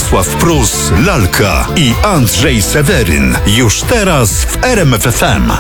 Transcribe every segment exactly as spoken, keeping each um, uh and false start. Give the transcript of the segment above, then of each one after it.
Czesław Prus, Lalka i Andrzej Seweryn. Już teraz w R M F F M.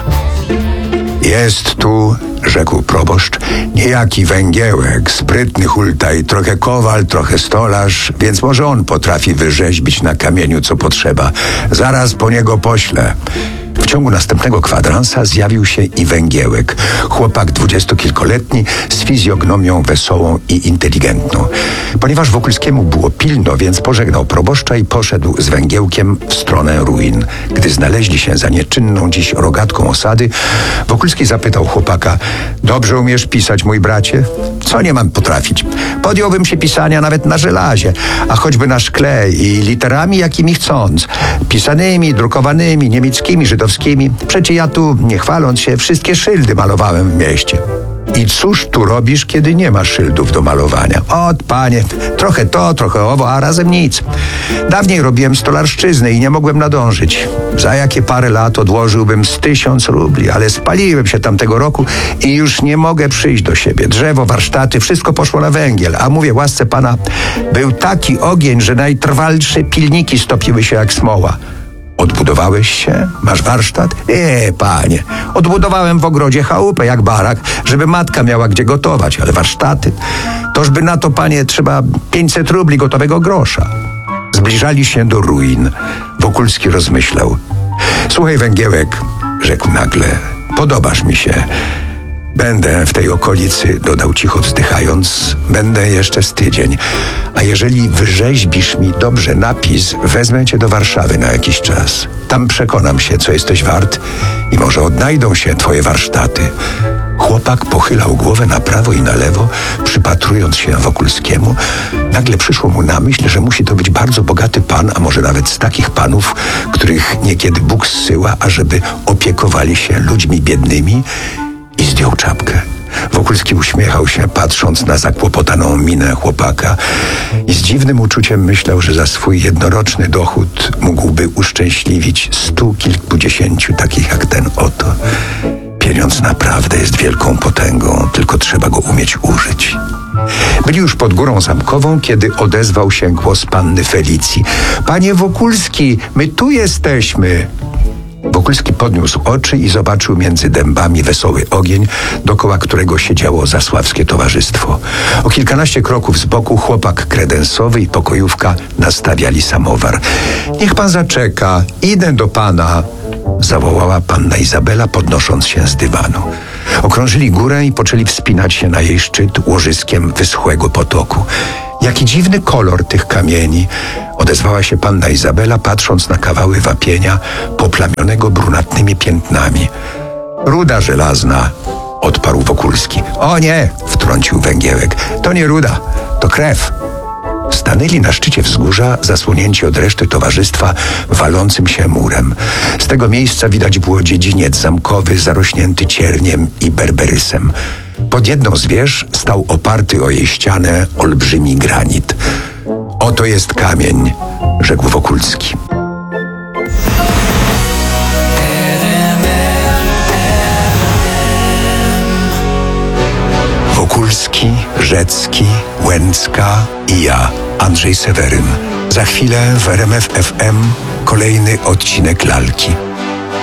Jest tu, rzekł proboszcz, niejaki Węgiełek, sprytny hultaj, trochę kowal, trochę stolarz, więc może on potrafi wyrzeźbić na kamieniu, co potrzeba. Zaraz po niego poślę. W ciągu następnego kwadransa zjawił się i Węgiełek, chłopak dwudziestokilkoletni z fizjognomią wesołą i inteligentną. Ponieważ Wokulskiemu było pilno, więc pożegnał proboszcza i poszedł z Węgiełkiem w stronę ruin. Gdy znaleźli się za nieczynną dziś rogatką osady, Wokulski zapytał chłopaka: dobrze umiesz pisać, mój bracie? Co nie mam potrafić? Podjąłbym się pisania nawet na żelazie, a choćby na szkle i literami jakimi chcąc. Pisanymi, drukowanymi, niemieckimi, żydowskimi. Przecie ja tu, nie chwaląc się, wszystkie szyldy malowałem w mieście. I cóż tu robisz, kiedy nie ma szyldów do malowania? Ot, panie, trochę to, trochę owo, a razem nic. Dawniej robiłem stolarszczyznę i nie mogłem nadążyć. Za jakie parę lat odłożyłbym z tysiąc rubli, ale spaliłem się tamtego roku i już nie mogę przyjść do siebie. Drzewo, warsztaty, wszystko poszło na węgiel. A mówię, łasce pana, był taki ogień, że najtrwalsze pilniki stopiły się jak smoła. Odbudowałeś się? Masz warsztat? Nie, panie. Odbudowałem w ogrodzie chałupę jak barak, żeby matka miała gdzie gotować, ale warsztaty? Tożby na to, panie, trzeba pięćset rubli gotowego grosza. Zbliżali się do ruin. Wokulski rozmyślał. Słuchaj, Węgiełek, rzekł nagle, podobasz mi się. Będę w tej okolicy, dodał cicho wzdychając, będę jeszcze z tydzień. A jeżeli wyrzeźbisz mi dobrze napis, wezmę cię do Warszawy na jakiś czas. Tam przekonam się, co jesteś wart i może odnajdą się twoje warsztaty. Chłopak pochylał głowę na prawo i na lewo, przypatrując się Wokulskiemu. Nagle przyszło mu na myśl, że musi to być bardzo bogaty pan, a może nawet z takich panów, których niekiedy Bóg zsyła, ażeby opiekowali się ludźmi biednymi, i zdjął czapkę. Wokulski uśmiechał się, patrząc na zakłopotaną minę chłopaka i z dziwnym uczuciem myślał, że za swój jednoroczny dochód mógłby uszczęśliwić stu kilkudziesięciu takich jak ten oto. Pieniądz naprawdę jest wielką potęgą, tylko trzeba go umieć użyć. Byli już pod górą zamkową, kiedy odezwał się głos panny Felicji. Panie Wokulski, my tu jesteśmy. Wokulski podniósł oczy i zobaczył między dębami wesoły ogień, dokoła którego siedziało zasławskie towarzystwo. O kilkanaście kroków z boku chłopak kredensowy i pokojówka nastawiali samowar. Niech pan zaczeka, idę do pana, zawołała panna Izabela, podnosząc się z dywanu. Okrążyli górę i poczęli wspinać się na jej szczyt łożyskiem wyschłego potoku. Jaki dziwny kolor tych kamieni, odezwała się panna Izabela, patrząc na kawały wapienia poplamionego brunatnymi piętnami. Ruda żelazna, odparł Wokulski. O nie, wtrącił Węgiełek, to nie ruda, to krew. Stanęli na szczycie wzgórza, zasłonięci od reszty towarzystwa walącym się murem. Z tego miejsca widać było dziedziniec zamkowy, zarośnięty cierniem i berberysem. Pod jedną z wież stał oparty o jej ścianę olbrzymi granit. Oto jest kamień, rzekł Wokulski. Wokulski, Rzecki, Łęcka i ja, Andrzej Seweryn. Za chwilę w R M F F M kolejny odcinek Lalki.